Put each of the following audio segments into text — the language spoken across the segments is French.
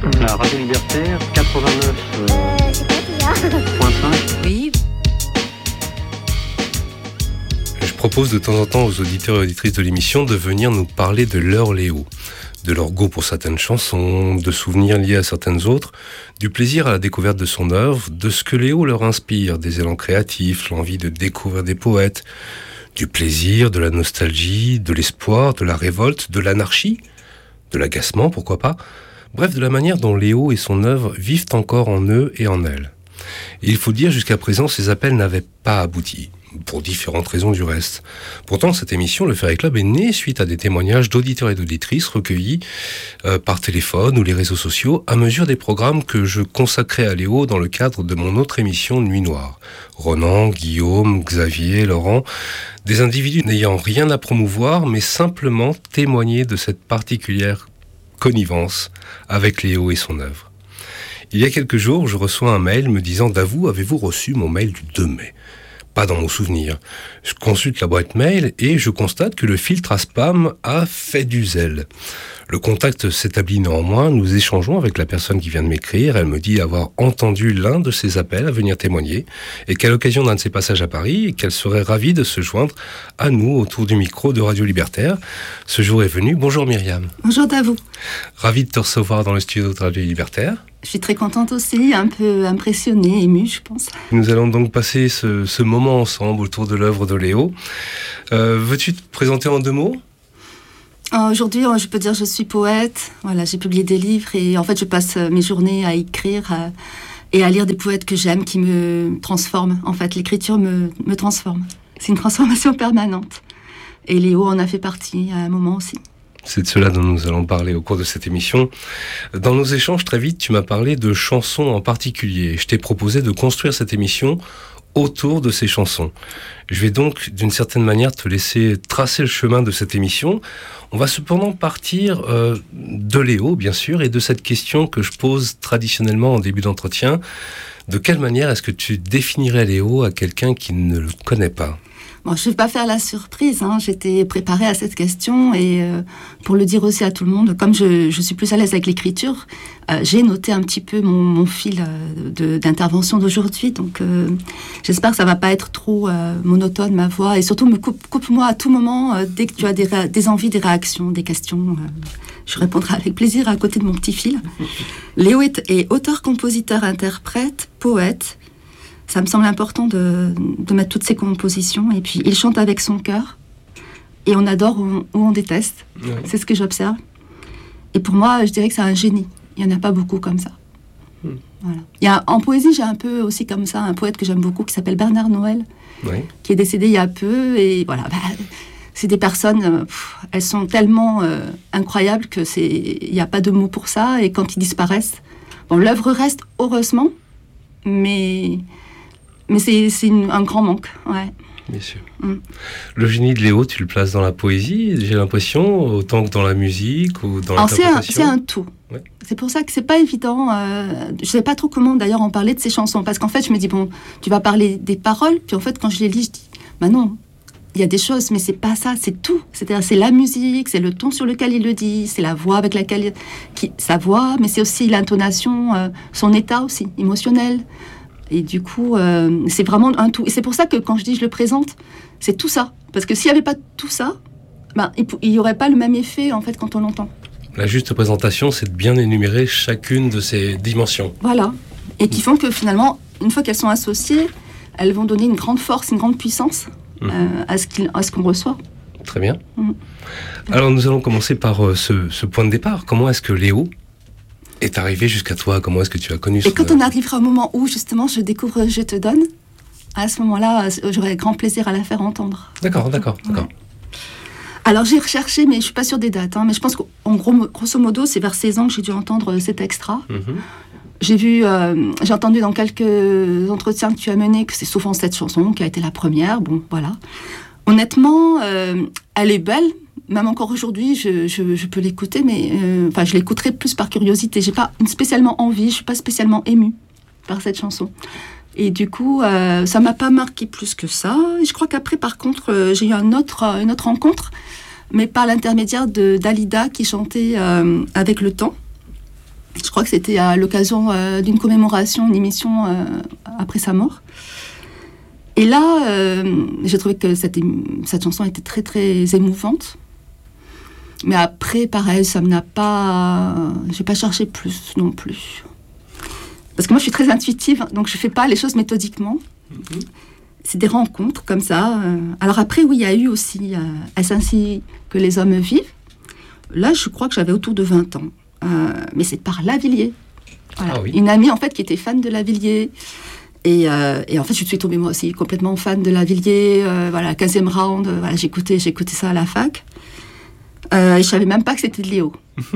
La radio libertaire, 89.5. Oui. Je propose de temps en temps aux auditeurs et auditrices de l'émission de venir nous parler de leur Léo, de leur goût pour certaines chansons, de souvenirs liés à certaines autres, du plaisir à la découverte de son œuvre, de ce que Léo leur inspire, des élans créatifs, l'envie de découvrir des poètes, du plaisir, de la nostalgie, de l'espoir, de la révolte, de l'anarchie, de l'agacement, pourquoi pas, bref, de la manière dont Léo et son œuvre vivent encore en eux et en elles. Et il faut dire, jusqu'à présent, ces appels n'avaient pas abouti, pour différentes raisons du reste. Pourtant, cette émission, le Ferry Club, est née suite à des témoignages d'auditeurs et d'auditrices recueillis par téléphone ou les réseaux sociaux à mesure des programmes que je consacrais à Léo dans le cadre de mon autre émission Nuit Noire. Ronan, Guillaume, Xavier, Laurent, des individus n'ayant rien à promouvoir, mais simplement témoigner de cette particulière connivence avec Léo et son œuvre. Il y a quelques jours, je reçois un mail me disant « Davou, avez-vous reçu mon mail du 2 mai ?» Pas dans mon souvenir. Je consulte la boîte mail et je constate que le filtre à spam a fait du zèle. Le contact s'établit néanmoins, nous échangeons avec la personne qui vient de m'écrire, elle me dit avoir entendu l'un de ses appels à venir témoigner et qu'à l'occasion d'un de ses passages à Paris, qu'elle serait ravie de se joindre à nous autour du micro de Radio Libertaire. Ce jour est venu. Bonjour Myriam. Bonjour Davou. Ravi de te recevoir dans le studio de Radio Libertaire. Je suis très contente aussi, un peu impressionnée, émue, je pense. Nous allons donc passer ce moment ensemble autour de l'œuvre de Léo. Veux-tu te présenter en 2 mots ? Aujourd'hui, je peux dire que je suis poète. Voilà, j'ai publié des livres et en fait, je passe mes journées à écrire et à lire des poètes que j'aime, qui me transforment. En fait, l'écriture me transforme. C'est une transformation permanente. Et Léo en a fait partie à un moment aussi. C'est de cela dont nous allons parler au cours de cette émission. Dans nos échanges, très vite, tu m'as parlé de chansons en particulier. Je t'ai proposé de construire cette émission autour de ces chansons. Je vais donc, d'une certaine manière, te laisser tracer le chemin de cette émission. On va cependant partir de Léo, bien sûr, et de cette question que je pose traditionnellement en début d'entretien. De quelle manière est-ce que tu définirais Léo à quelqu'un qui ne le connaît pas ? Bon, je ne vais pas faire la surprise, j'étais préparée à cette question et pour le dire aussi à tout le monde, comme je suis plus à l'aise avec l'écriture, j'ai noté un petit peu mon fil d'intervention d'aujourd'hui, donc j'espère que ça ne va pas être trop monotone ma voix et surtout coupe-moi à tout moment dès que tu as des envies, des réactions, des questions. Je répondrai avec plaisir à côté de mon petit fil. Léo est auteur, compositeur, interprète, poète. Ça me semble important de mettre toutes ces compositions. Et puis, il chante avec son cœur. Et on adore ou on déteste. Oui. C'est ce que j'observe. Et pour moi, je dirais que c'est un génie. Il n'y en a pas beaucoup comme ça. Voilà. En poésie, j'ai un peu aussi comme ça un poète que j'aime beaucoup qui s'appelle Bernard Noël, qui est décédé il y a peu. Et voilà, c'est des personnes, elles sont tellement incroyables qu'il n'y a pas de mots pour ça. Et quand ils disparaissent, bon, l'œuvre reste, heureusement, mais c'est un grand manque, ouais. Bien sûr. Le génie de Léo, tu le places dans la poésie, j'ai l'impression, autant que dans la musique ou dans l'interprétation. C'est un tout. Ouais. C'est pour ça que c'est pas évident. Je sais pas trop comment d'ailleurs en parler de ces chansons, parce qu'en fait je me dis bon, tu vas parler des paroles, puis en fait quand je les lis, je dis bah non, il y a des choses, mais c'est pas ça, c'est tout. C'est-à-dire c'est la musique, c'est le ton sur lequel il le dit, c'est la voix avec laquelle sa voix, mais c'est aussi l'intonation, son état aussi émotionnel. Et du coup, c'est vraiment un tout. Et c'est pour ça que quand je dis je le présente, c'est tout ça. Parce que s'il n'y avait pas tout ça, il n'y aurait pas le même effet en fait quand on l'entend. La juste présentation, c'est de bien énumérer chacune de ces dimensions. Voilà. Et qui font que finalement, une fois qu'elles sont associées, elles vont donner une grande force, une grande puissance à ce qu'on reçoit. Très bien. Alors nous allons commencer par ce point de départ. Comment est-ce que Léo est arrivé jusqu'à toi? Comment est-ce que tu as connu ça? Et quand on arrivera au moment où, justement, je découvre Je te donne, à ce moment-là, j'aurai grand plaisir à la faire entendre. D'accord. Ouais. Alors, j'ai recherché, mais je ne suis pas sûre des dates. Mais je pense qu'en grosso modo, c'est vers 16 ans que j'ai dû entendre cet extra. J'ai entendu dans quelques entretiens que tu as menés que c'est souvent cette chanson qui a été la première. Bon, voilà. Honnêtement, elle est belle. Même encore aujourd'hui, je peux l'écouter, mais je l'écouterai plus par curiosité. J'ai pas spécialement envie, je suis pas spécialement émue par cette chanson. Et du coup, ça m'a pas marqué plus que ça. Et je crois qu'après, par contre, j'ai eu une autre rencontre, mais par l'intermédiaire de Dalida qui chantait Avec le temps. Je crois que c'était à l'occasion d'une commémoration, une émission après sa mort. Et là, j'ai trouvé que cette chanson était très, très émouvante. Mais après, pareil, ça n'a pas... J'ai pas cherché plus non plus. Parce que moi, je suis très intuitive, donc je fais pas les choses méthodiquement. C'est des rencontres comme ça. Alors après, oui, il y a eu aussi Est-ce ainsi que les hommes vivent. Là, je crois que j'avais autour de 20 ans. Mais c'est par Lavilliers. Voilà. Ah oui. Une amie, en fait, qui était fan de Lavilliers. Et en fait, je suis tombée, moi aussi, complètement fan de Lavilliers. Voilà, 15e round, voilà, j'écoutais ça à la fac. Et je ne savais même pas que c'était de Léo.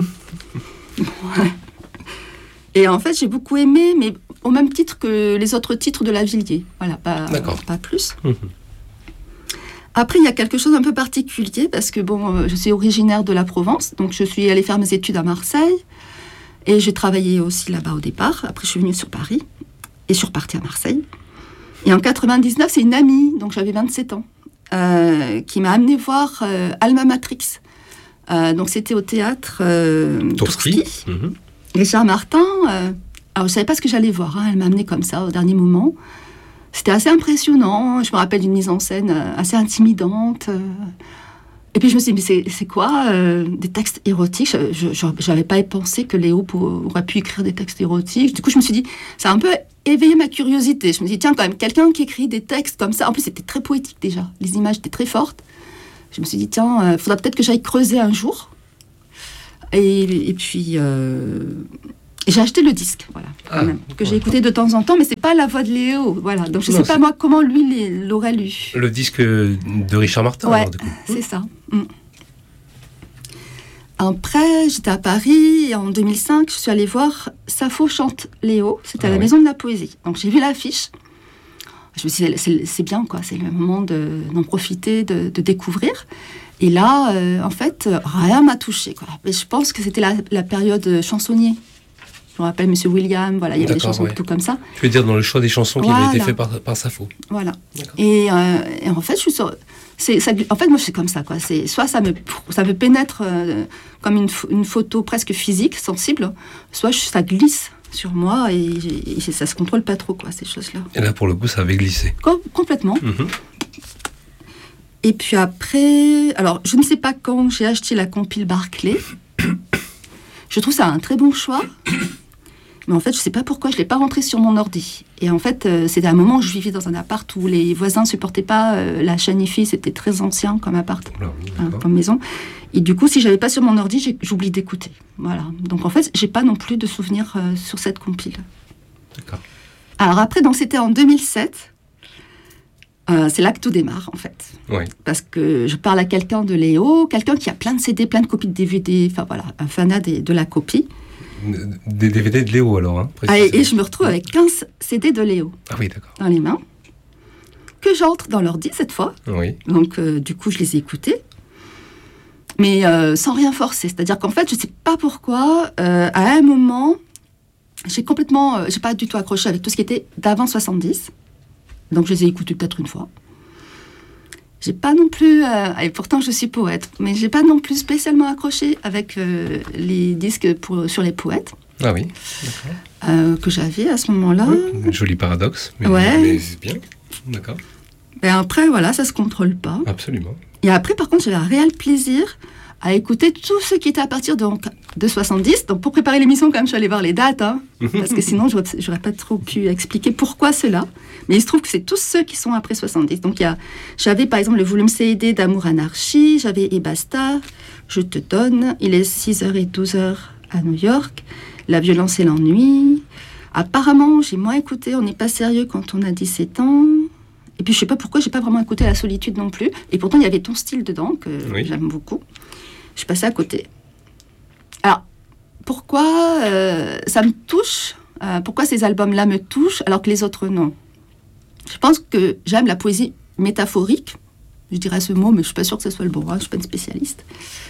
Et en fait, j'ai beaucoup aimé, mais au même titre que les autres titres de Lavilliers. Voilà, pas plus. Après, il y a quelque chose d'un peu particulier, parce que je suis originaire de la Provence, donc je suis allée faire mes études à Marseille, et j'ai travaillé aussi là-bas au départ. Après, je suis venue sur Paris, et je suis repartie à Marseille. Et en 99, c'est une amie, donc j'avais 27 ans, qui m'a amenée voir Alma Matrix. Donc c'était au théâtre Tourski. Et Charles Martin, alors je ne savais pas ce que j'allais voir, elle m'a amenée comme ça au dernier moment. C'était assez impressionnant, je me rappelle d'une mise en scène assez intimidante. Et puis je me suis dit, mais c'est quoi des textes érotiques? Je n'avais pas pensé que Léo aurait pu écrire des textes érotiques. Du coup, je me suis dit, ça a un peu éveillé ma curiosité. Je me suis dit, tiens, quand même, quelqu'un qui écrit des textes comme ça, en plus c'était très poétique déjà, les images étaient très fortes. Je me suis dit, tiens, il faudra peut-être que j'aille creuser un jour. Et puis, j'ai acheté le disque, voilà, que j'ai écouté de temps en temps, mais c'est pas la voix de Léo, voilà. Donc je sais pas moi comment lui l'aurait lu. Le disque de Richard Martin, ouais, alors, du coup. C'est ça. Après, j'étais à Paris, et en 2005, je suis allée voir Sappho chante Léo, c'était à la Maison de la Poésie. Donc j'ai vu l'affiche. Je me suis dit, c'est bien, quoi. C'est le moment d'en profiter, de découvrir. Et là, en fait, rien m'a touchée, quoi. Mais je pense que c'était la période chansonnier. Je me rappelle Monsieur William, voilà, il y avait des chansons plutôt comme ça. Tu veux dire dans le choix des chansons qui avaient été fait par Sappho. Voilà. Et en fait, je suis en fait, moi, je suis comme ça, quoi. Soit ça me pénètre comme une photo presque physique, sensible, soit ça glisse sur moi et ça se contrôle pas trop, quoi, ces choses-là. Et là, pour le coup, ça avait glissé. Complètement. Et puis après, alors je ne sais pas quand j'ai acheté la compile Barclay. Je trouve ça un très bon choix. Mais en fait, je ne sais pas pourquoi je ne l'ai pas rentré sur mon ordi. Et en fait, c'était un moment où je vivais dans un appart où les voisins ne supportaient pas la chaîne IFI. C'était très ancien comme appart, comme maison. Et du coup, si je n'avais pas sur mon ordi, j'oublie d'écouter. Voilà. Donc en fait, je n'ai pas non plus de souvenirs sur cette compile. D'accord. Alors après, donc, c'était en 2007. C'est là que tout démarre, en fait. Oui. Parce que je parle à quelqu'un de Léo, quelqu'un qui a plein de CD, plein de copies de DVD, enfin voilà, un fanat de la copie. Des DVD de Léo, alors, hein, et je me retrouve avec 15 CD de Léo. Ah oui, d'accord. Dans les mains, que j'entre dans l'ordi cette fois. Oui. Donc, du coup, je les ai écoutés. Mais sans rien forcer. C'est-à-dire qu'en fait, je ne sais pas pourquoi, à un moment, j'ai pas du tout accroché avec tout ce qui était d'avant 70. Donc, je les ai écoutés peut-être une fois. J'ai pas non plus, et pourtant je suis poète, mais j'ai pas non plus spécialement accroché avec les disques sur les poètes. Ah oui, d'accord. Que j'avais à ce moment-là. Oui, joli paradoxe, mais c'est bien, d'accord. Et après, voilà, ça se contrôle pas. Absolument. Et après, par contre, j'ai un réel plaisir à écouter tout ce qui était à partir de 70. Donc, pour préparer l'émission, quand même, je suis allée voir les dates, hein, parce que sinon, j'aurais pas trop pu expliquer pourquoi cela. Mais il se trouve que c'est tous ceux qui sont après 70. Donc, j'avais, par exemple, le volume CD d'Amour Anarchie, j'avais Et Basta, Je te donne, Il est 6h et 12h à New York, La violence et l'ennui. Apparemment, j'ai moins écouté On n'est pas sérieux quand on a 17 ans. Et puis, je sais pas pourquoi, j'ai pas vraiment écouté La solitude non plus. Et pourtant, il y avait Ton style dedans, que j'aime beaucoup. Je suis passée à côté. Alors, pourquoi ça me touche pourquoi ces albums-là me touchent alors que les autres non? Je pense que j'aime la poésie métaphorique. Je dirais ce mot, mais je ne suis pas sûre que ce soit le bon. Je ne suis pas une spécialiste.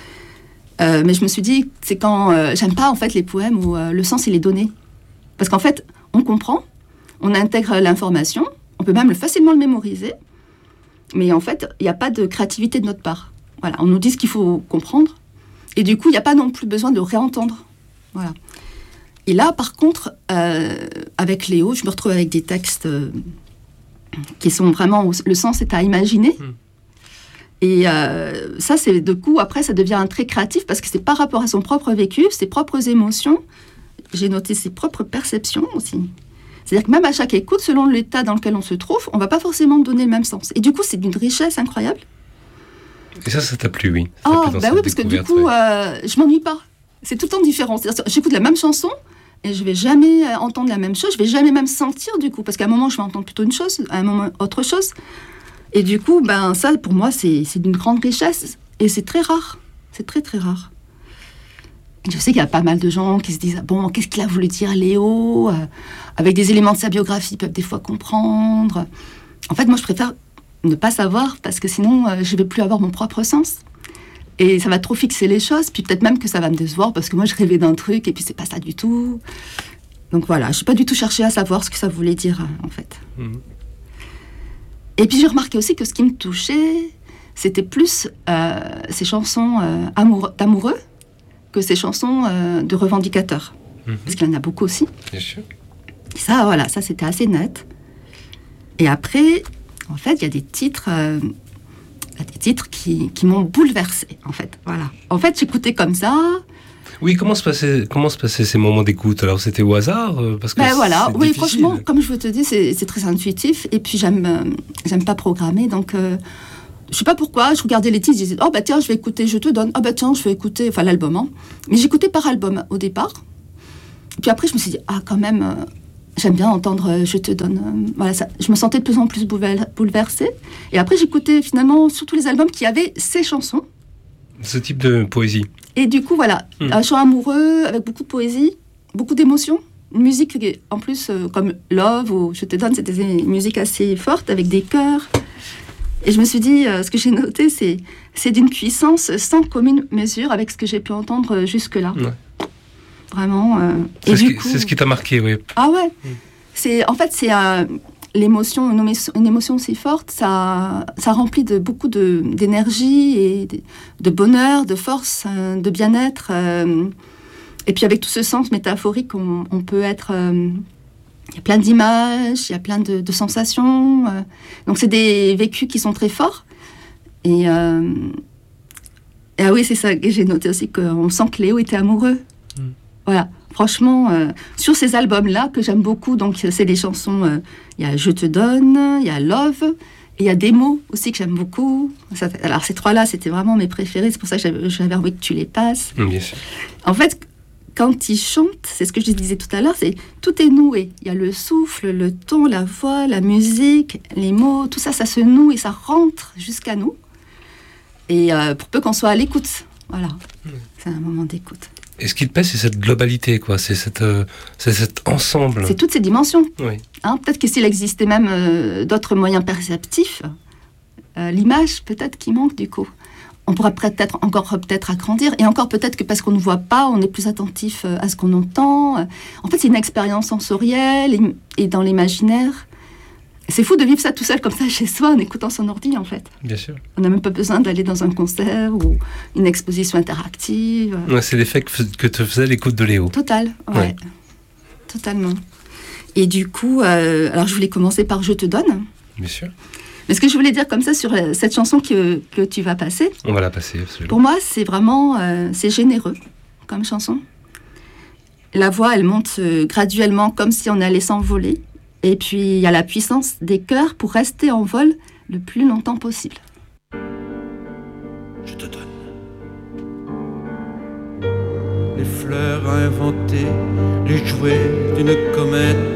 Mais je me suis dit, c'est quand... j'aime pas en fait les poèmes où le sens il est donné. Parce qu'en fait, on comprend, on intègre l'information, on peut même facilement le mémoriser, mais en fait, il n'y a pas de créativité de notre part. Voilà, on nous dit ce qu'il faut comprendre, et du coup, il n'y a pas non plus besoin de réentendre. Voilà. Et là, par contre, avec Léo, je me retrouve avec des textes qui sont vraiment où le sens est à imaginer. Et ça, c'est de coup, après, ça devient un trait créatif parce que c'est par rapport à son propre vécu, ses propres émotions. J'ai noté ses propres perceptions aussi. C'est-à-dire que même à chaque écoute, selon l'état dans lequel on se trouve, on ne va pas forcément donner le même sens. Et du coup, c'est d'une richesse incroyable. Et ça t'a plu, oui. Ah, bah oui, parce que du coup, je m'ennuie pas. C'est tout le temps différent. C'est-à-dire, j'écoute la même chanson et je vais jamais entendre la même chose. Je vais jamais même sentir du coup, parce qu'à un moment, je vais entendre plutôt une chose, à un moment, autre chose. Et du coup, ben ça, pour moi, c'est d'une grande richesse et c'est très rare. C'est très très rare. Je sais qu'il y a pas mal de gens qui se disent bon, qu'est-ce qu'il a voulu dire Léo avec des éléments de sa biographie, ils peuvent des fois comprendre. En fait, moi, je préfère ne pas savoir parce que sinon, je vais plus avoir mon propre sens. Et ça va trop fixer les choses, puis peut-être même que ça va me décevoir parce que moi, je rêvais d'un truc et puis c'est pas ça du tout. Donc voilà, je n'ai pas du tout cherché à savoir ce que ça voulait dire, en fait. Et puis j'ai remarqué aussi que ce qui me touchait, c'était plus ces chansons d'amoureux que ces chansons de revendicateurs. Parce qu'il y en a beaucoup aussi. Bien sûr. Et ça, voilà, ça c'était assez net. Et après, en fait, il y a des titres qui m'ont bouleversée, en fait. Voilà. En fait, j'écoutais comme ça. Oui, comment se passaient ces moments d'écoute? Alors, c'était au hasard parce que voilà. Oui, difficile. Franchement, comme je vous te dis, c'est très intuitif. Et puis, j'aime pas programmer. Donc, je sais pas pourquoi, je regardais les titres, je disais, oh bah tiens, je vais écouter Je te donne. Oh bah tiens, je vais écouter, enfin l'album. Hein. Mais j'écoutais par album au départ. Et puis après, je me suis dit, quand même, j'aime bien entendre Je te donne. Voilà, ça, je me sentais de plus en plus bouleversée. Et après, j'écoutais finalement surtout les albums qui avaient ces chansons. Ce type de poésie. Et du coup, voilà, un chant amoureux avec beaucoup de poésie, beaucoup d'émotions. Une musique, en plus, comme Love ou Je te donne, c'était des musiques assez fortes avec des chœurs. Et je me suis dit, ce que j'ai noté, c'est d'une puissance sans commune mesure avec ce que j'ai pu entendre jusque-là. Ouais. Vraiment. C'est ce qui t'a marqué, oui. Ah ouais. En fait, c'est l'émotion, une émotion aussi forte, ça remplit de beaucoup d'énergie et de bonheur, de force, de bien-être. Et puis avec tout ce sens métaphorique, on peut être... il y a plein d'images, il y a plein de sensations. Donc c'est des vécus qui sont très forts. Et ah oui, c'est ça que j'ai noté aussi, qu'on sent que Léo était amoureux. Voilà. Franchement, sur ces albums-là, que j'aime beaucoup, donc c'est des chansons, il y a Je te donne, il y a Love, et il y a des mots aussi que j'aime beaucoup. Alors ces trois-là, c'était vraiment mes préférés, c'est pour ça que j'avais envie que tu les passes. Bien sûr. En fait, quand il chante, c'est ce que je disais tout à l'heure, tout est noué. Il y a le souffle, le ton, la voix, la musique, les mots, tout ça, ça se noue et ça rentre jusqu'à nous. Et pour peu qu'on soit à l'écoute, voilà, c'est un moment d'écoute. Et ce qui te plaît, c'est cette globalité, quoi. C'est cet ensemble. C'est toutes ces dimensions. Oui. Hein, peut-être que s'il existait même d'autres moyens perceptifs, l'image, peut-être qui manque du coup. On pourra peut-être agrandir. Et encore peut-être que parce qu'on ne voit pas, on est plus attentif à ce qu'on entend. En fait, c'est une expérience sensorielle et dans l'imaginaire. C'est fou de vivre ça tout seul comme ça chez soi en écoutant son ordi en fait. Bien sûr. On n'a même pas besoin d'aller dans un concert ou une exposition interactive. Ouais, c'est l'effet que te faisait l'écoute de Léo. Total, ouais. Totalement. Et du coup, alors je voulais commencer par Je te donne. Bien sûr. Mais ce que je voulais dire comme ça sur cette chanson que tu vas passer. On va la passer, absolument. Pour moi, c'est vraiment c'est généreux comme chanson. La voix, elle monte graduellement comme si on allait s'envoler. Et puis, il y a la puissance des chœurs pour rester en vol le plus longtemps possible. Je te donne les fleurs à inventer, les jouets d'une comète